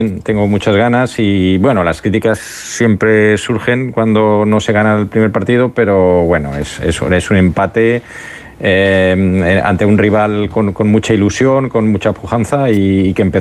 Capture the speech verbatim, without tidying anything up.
tengo muchas ganas y bueno, las críticas siempre surgen cuando no se gana el primer partido, pero bueno, es, es, es un empate eh, ante un rival con, con mucha ilusión, con mucha pujanza y, y que empezó